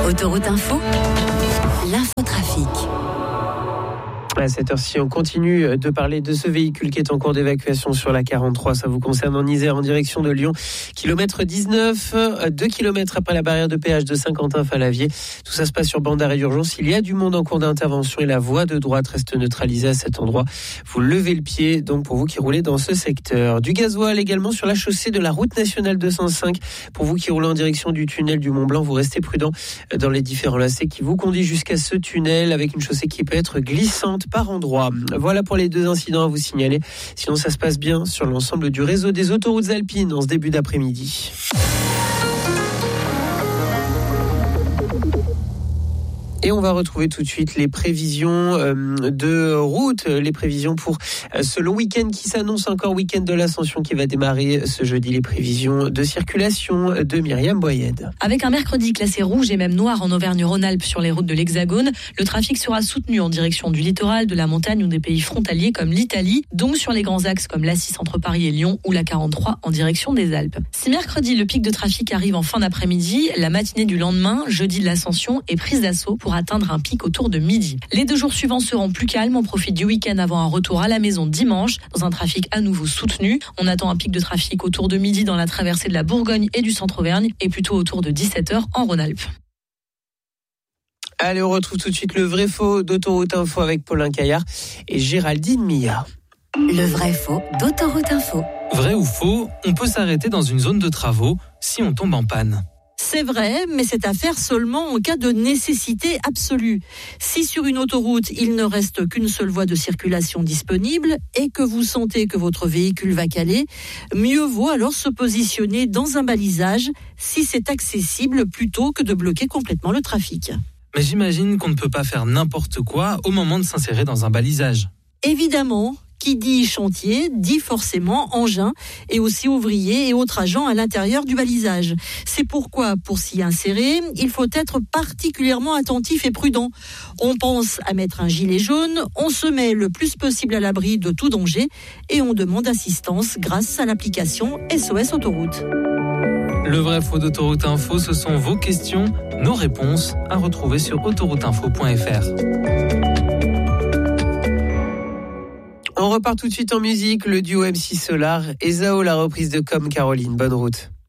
Autoroute Info, l'infotrafic. À cette heure-ci, on continue de parler de ce véhicule qui est en cours d'évacuation sur la 43. Ça vous concerne en Isère, en direction de Lyon. Kilomètre 19, 2 kilomètres après la barrière de péage de Saint-Quentin-Falavier. Tout ça se passe sur bande d'arrêt d'urgence. Il y a du monde en cours d'intervention et la voie de droite reste neutralisée à cet endroit. Vous levez le pied, donc, pour vous qui roulez dans ce secteur. Du gasoil également sur la chaussée de la route nationale 205. Pour vous qui roulez en direction du tunnel du Mont-Blanc, vous restez prudent dans les différents lacets qui vous conduisent jusqu'à ce tunnel avec une chaussée qui peut être glissante par endroit. Voilà pour les 2 incidents à vous signaler. Sinon, ça se passe bien sur l'ensemble du réseau des autoroutes alpines en ce début d'après-midi. Et on va retrouver tout de suite les prévisions de route, les prévisions pour ce long week-end qui s'annonce, encore week-end de l'Ascension qui va démarrer ce jeudi. Les prévisions de circulation de Myriam Boyed. Avec un mercredi classé rouge et même noir en Auvergne-Rhône-Alpes sur les routes de l'Hexagone, le trafic sera soutenu en direction du littoral, de la montagne ou des pays frontaliers comme l'Italie, donc sur les grands axes comme l'A6 entre Paris et Lyon ou la 43 en direction des Alpes. Si mercredi, le pic de trafic arrive en fin d'après-midi, la matinée du lendemain, jeudi de l'Ascension, est prise d'assaut pour atteindre un pic autour de midi. Les 2 jours suivants seront plus calmes. On profite du week-end avant un retour à la maison dimanche dans un trafic à nouveau soutenu. On attend un pic de trafic autour de midi dans la traversée de la Bourgogne et du centre-Auvergne et plutôt autour de 17h en Rhône-Alpes. Allez, on retrouve tout de suite le vrai faux d'Autoroute Info avec Paulin Caillard et Géraldine Milla. Le vrai faux d'Autoroute Info. Vrai ou faux, on peut s'arrêter dans une zone de travaux si on tombe en panne. C'est vrai, mais c'est à faire seulement en cas de nécessité absolue. Si sur une autoroute, il ne reste qu'une seule voie de circulation disponible et que vous sentez que votre véhicule va caler, mieux vaut alors se positionner dans un balisage si c'est accessible plutôt que de bloquer complètement le trafic. Mais j'imagine qu'on ne peut pas faire n'importe quoi au moment de s'insérer dans un balisage. Évidemment, qui dit chantier dit forcément engin et aussi ouvriers et autres agents à l'intérieur du balisage. C'est pourquoi, pour s'y insérer, il faut être particulièrement attentif et prudent. On pense à mettre un gilet jaune, on se met le plus possible à l'abri de tout danger et on demande assistance grâce à l'application SOS Autoroute. Le vrai faux d'Autoroute Info, ce sont vos questions, nos réponses à retrouver sur autorouteinfo.fr. On repart tout de suite en musique, le duo MC Solar et Zao, la reprise de Comme Caroline. Bonne route.